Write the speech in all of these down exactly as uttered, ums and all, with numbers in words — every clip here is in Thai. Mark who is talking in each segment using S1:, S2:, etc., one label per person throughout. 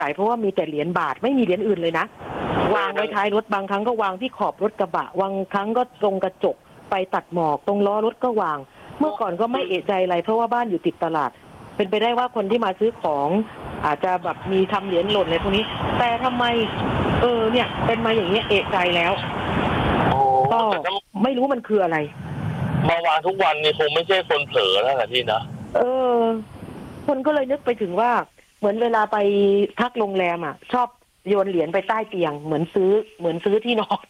S1: สายเพราะว่ามีแต่เหรียญบาทไม่มีเหรียญอื่นเลยนะวางไว้ท้ายรถบางครั้งก็วางที่ขอบรถกระบะบางครั้งก็ตรงกระจกไปตัดหมอกตรงล้อรถก็วางเมื่อก่อนก็ไม่เอะใจอะไรเพราะว่าบ้านอยู่ติดตลาดเป็นไปได้ว่าคนที่มาซื้อของอาจจะแบบมีทำเหรียญหล่นอะไรพวกนี้แต่ทำไมเออเนี่ยเป็นมาอย่างนี้เอะใจแล้วก็ไม่รู้มันคืออะไร
S2: มาวางทุกวันนี่คงไม่ใช่คนเผลอแล้วนะพี่นะ
S1: เออคนก็เลยนึกไปถึงว่าเหมือนเวลาไปพักโรงแรมอ่ะชอบโยนเหรียญไปใต้เตียงเหมือนซื้อเหมือนซื้อที่นอน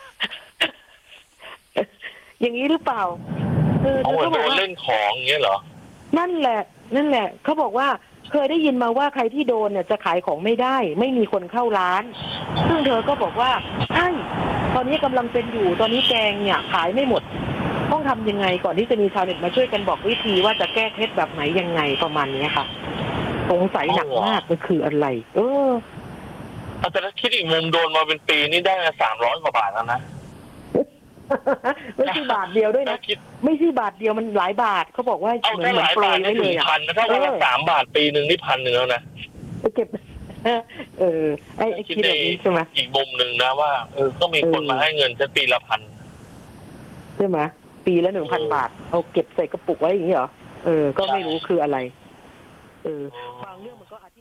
S1: อย่างนี้หรือเปล่า
S2: เออเขาบอกว่าเล่นของอย่างเงี้ยเหรอ
S1: นั่นแหละนั่นแหละเขาบอกว่าเคยได้ยินมาว่าใครที่โดนเนี่ยจะขายของไม่ได้ไม่มีคนเข้าร้านซึ่งเธอก็บอกว่าใช่ตอนนี้กำลังเป็นอยู่ตอนนี้แกงเนี่ยขายไม่หมดต้องทำยังไงก่อนที่จะมีชาวเน็ตมาช่วยกันบอกวิธีว่าจะแก้เคล็ดแบบไหนยังไงประมาณนี้ค่ะสงสัยหนักมากมันคืออะไรเออ
S2: แต่ถ้าคิดอีกมุมโดนมาเป็นปีนี่ได้สามร้อยกว่าบาทแล้วนะ
S1: ไม่ใช่บาทเดียวด้วยนะไม่ใช่บาทเดียวมันหลายบาทเขาบอกว่าเหมือนเหมือนโปรยไว้เลยอ่ะ
S2: พันถ้าวันละสามบาทปีหนึ่งนี่พันหนึ่งแล้วนะ
S1: เก็บเออไอ้คิดแบบนี้ใช่ไหม
S2: อีกมุมหนึ่งนะว่าเออก็มีคนมาให้เงินแค่ปีละพัน
S1: ใช่ไหมปีละหนึ่งพันบาทเอาเก็บใส่กระปุกไว้อย่างนี้เหรอเออก็ไม่รู้คืออะไรเออบางเรื่องมันก็อธิ